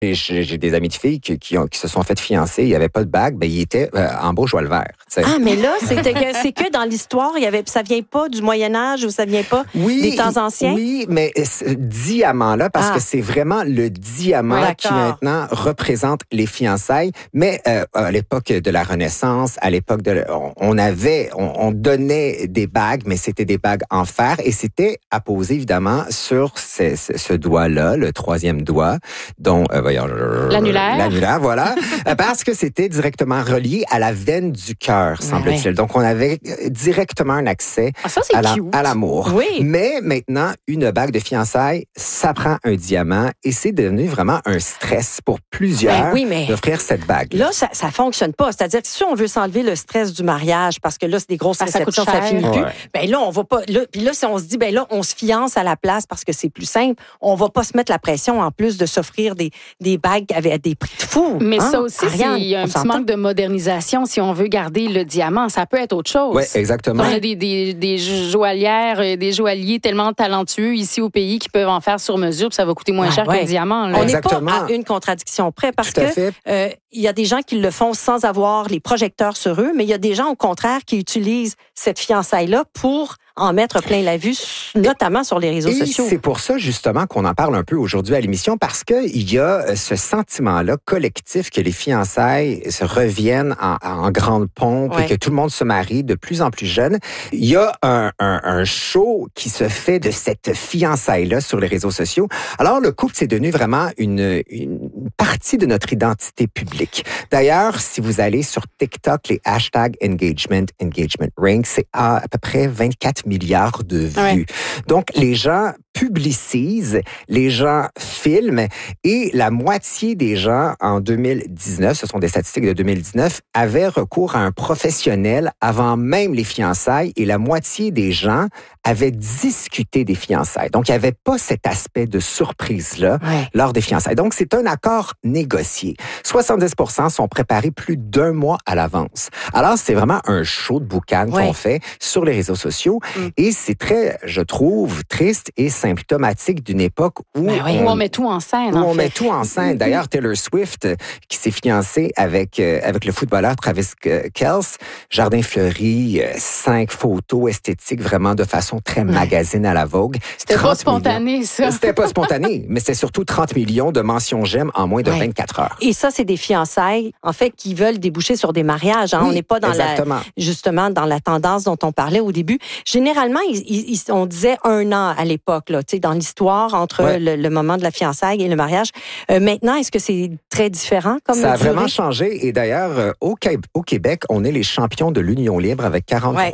J'ai des amis de filles qui se sont fait fiancer, il n'y avait pas de bague, ben il était en beau joie le vert. T'sais. Ah, mais là, c'est que dans l'histoire, ça vient pas du Moyen-Âge ou ça vient pas des temps anciens? Oui, mais ce diamant-là, parce que c'est vraiment le diamant qui maintenant représente les fiançailles. Mais à l'époque de la Renaissance, à l'époque on donnait des bagues, mais c'était des bagues en fer et c'était apposé évidemment sur ce doigt-là, le troisième doigt, dont l'annulaire, voilà, parce que c'était directement relié à la veine du cœur, semble-t-il. Donc, on avait directement un accès à l'amour. Oui. Mais maintenant, une bague de fiançailles, ça prend un diamant et c'est devenu vraiment un stress pour plusieurs d'offrir cette bague. Là, ça fonctionne pas. C'est-à-dire que si on veut s'enlever le stress du mariage, parce que là, c'est des grosses réceptions, ça finit plus, ben là, on va pas... Puis là, si on se dit, ben là, on se fiance à la place parce que c'est plus simple, on va pas se mettre la pression en plus de s'offrir des bagues avec des prix de fou. Mais ça aussi, il y a un petit manque de modernisation si on veut garder le diamant. Ça peut être autre chose. Oui, exactement. On a des joaillières, des joailliers tellement talentueux ici au pays qui peuvent en faire sur mesure, puis ça va coûter moins cher que le diamant. Là. On n'est pas à une contradiction près parce que il y a des gens qui le font sans avoir les projecteurs sur eux, mais il y a des gens, au contraire, qui utilisent cette fiançaille-là pour en mettre plein la vue, notamment sur les réseaux sociaux. C'est pour ça, justement, qu'on en parle un peu aujourd'hui à l'émission, parce qu'il y a ce sentiment-là collectif que les fiançailles se reviennent en grande pompe et que tout le monde se marie de plus en plus jeune. Il y a un show qui se fait de cette fiançaille-là sur les réseaux sociaux. Alors, le couple, c'est devenu vraiment une partie de notre identité publique. D'ailleurs, si vous allez sur TikTok, les hashtags engagement ring, c'est à peu près 24 milliards de vues. Ouais. Donc, les gens publicisent, les gens filment et la moitié des gens en 2019, ce sont des statistiques de 2019, avaient recours à un professionnel avant même les fiançailles et la moitié des gens avaient discuté des fiançailles. Donc, il n'y avait pas cet aspect de surprise-là lors des fiançailles. Donc, c'est un accord négocié. 70% sont préparés plus d'1 mois à l'avance. Alors, c'est vraiment un show de boucan qu'on fait sur les réseaux sociaux et c'est très, je trouve, triste et symptomatique d'une époque où on met tout en scène. On met tout en scène. D'ailleurs, Taylor Swift, qui s'est fiancée avec le footballeur Travis Kelce, jardin fleuri, 5 photos esthétiques vraiment de façon très magazine à la Vogue. C'était pas spontané, ça. C'était pas spontané, mais c'était surtout 30 millions de mentions j'aime en moins de 24 heures. Et ça, c'est des fiançailles, en fait, qui veulent déboucher sur des mariages. Hein? On n'est pas dans justement dans la tendance dont on parlait au début. Généralement, on disait 1 an à l'époque, là, dans l'histoire entre le moment de la fiançaille et le mariage. Maintenant, est-ce que c'est très différent comme ça a vraiment changé. Et d'ailleurs, au Québec, on est les champions de l'union libre avec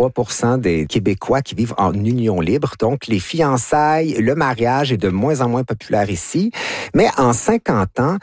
43% des Québécois qui vivent en union libre. Donc, les fiançailles, le mariage est de moins en moins populaire ici. Mais en 50 ans,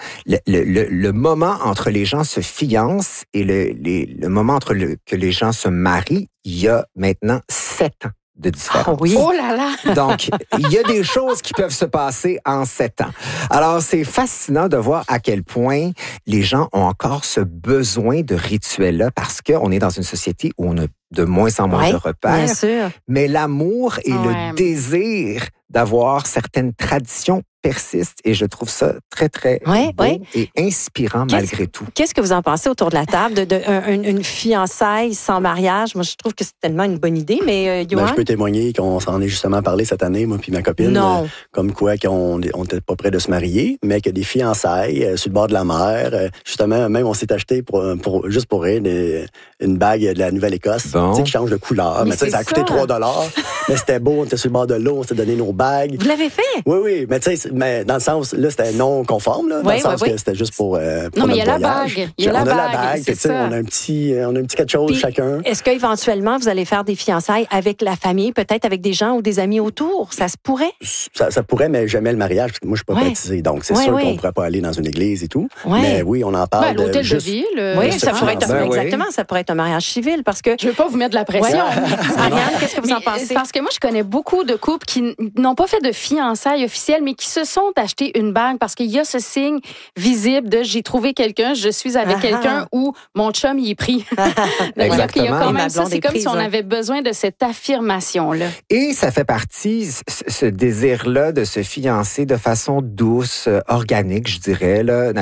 le moment entre les gens se fiancent et le moment que les gens se marient, il y a maintenant 7 ans de différence. Oh oui. Oh là là! Donc, il y a des choses qui peuvent se passer en 7 ans. Alors, c'est fascinant de voir à quel point les gens ont encore ce besoin de rituel-là parce qu'on est dans une société où on a de moins en moins de repères. Bien sûr. Mais l'amour et le désir d'avoir certaines traditions persistent et je trouve ça très, très beau et inspirant malgré tout. Qu'est-ce que vous en pensez autour de la table une fiançaille sans mariage? Moi, je trouve que c'est tellement une bonne idée, mais Yoann? Je peux témoigner qu'on s'en est justement parlé cette année, moi puis ma copine. Comme quoi qu'on n'était pas près de se marier, mais que des fiançailles sur le bord de la mer. Justement, même on s'est acheté juste pour rire une bague de la Nouvelle-Écosse qui change de couleur. Mais ça a coûté 3 $. Mais c'était beau, on était sur le bord de l'eau, on s'est donné nos bagues. Vous l'avez fait? Oui. Mais dans le sens, là, c'était non conforme, là, dans le sens que c'était juste pour non, mais il y a la bague. On a la bague, on a un petit quelque chose chacun. Est-ce qu'éventuellement, vous allez faire des fiançailles avec la famille, peut-être avec des gens ou des amis autour? Ça se pourrait? Ça pourrait, mais jamais le mariage, parce que moi, je ne suis pas baptisé. Donc, c'est sûr qu'on ne pourrait pas aller dans une église et tout. Mais oui, on en parle. L'hôtel de ville. Oui, ça pourrait être exactement, ça pourrait être un mariage civil, parce que... Je ne veux pas vous mettre de la pression. Marianne, qu'est-ce que vous en pensez? Parce que moi, je connais beaucoup de couples qui n'ont pas fait de fiançailles officielles, mais qui se sont achetés une bague parce qu'il y a ce signe visible de j'ai trouvé quelqu'un, je suis avec quelqu'un ou mon chum y est pris. Il y a quand même ça, c'est comme si on avait besoin de cette affirmation-là. Et ça fait partie, ce désir-là de se fiancer de façon douce, organique, je dirais, là,